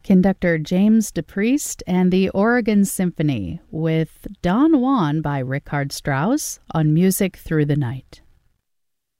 Conductor James DePriest and the Oregon Symphony with Don Juan by Richard Strauss on Music Through the Night.